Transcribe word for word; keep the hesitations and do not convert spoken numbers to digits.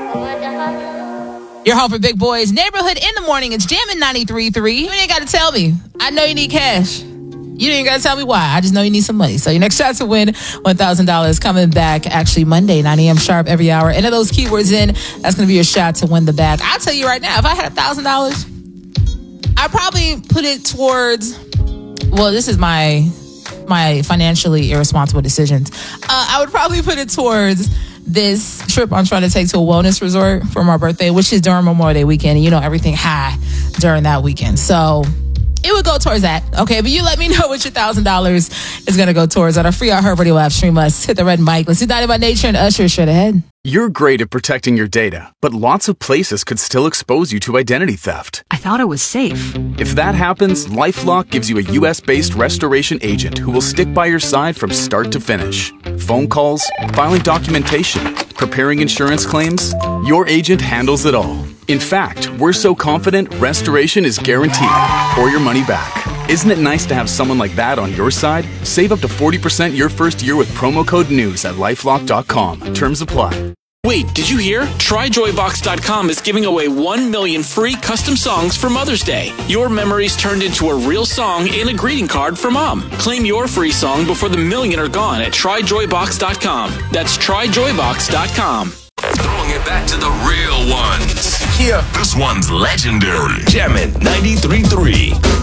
You're home for Big Boys Neighborhood in the morning. It's jamming ninety-three point three. You ain't got to tell me. I know you need cash. You ain't got to tell me why. I just know you need some money. So your next shot to win one thousand dollars coming back actually Monday, nine a.m. sharp every hour. Enter those keywords in. That's going to be your shot to win the bag. I'll tell you right now, if I had one thousand dollars, I'd probably put it towards, well, this is my my financially irresponsible decisions. Uh, I would probably put it towards this trip I'm trying to take to a wellness resort for my birthday, which is during Memorial Day weekend. And you know, everything high during that weekend. So it would go towards that. Okay, but you let me know what your one thousand dollars is going to go towards on our free iHeartRadio app. Stream us. Hit the red mic. Let's do Dynamite by Nature and Usher straight ahead. You're great at protecting your data, but lots of places could still expose you to identity theft. I thought it was safe. If that happens, LifeLock gives you a U S-based restoration agent who will stick by your side from start to finish. Phone calls, filing documentation, preparing insurance claims, your agent handles it all. In fact, we're so confident restoration is guaranteed or your money back. Isn't it nice to have someone like that on your side? Save up to forty percent your first year with promo code NEWS at lifelock dot com. Terms apply. Wait, did you hear? Try Joy Box dot com is giving away one million free custom songs for Mother's Day. Your memories turned into a real song and a greeting card for Mom. Claim your free song before the million are gone at Try Joy Box dot com. That's Try Joy Box dot com. Throwing it back to the real ones. Yeah. This one's legendary. Jammin' ninety-three point three.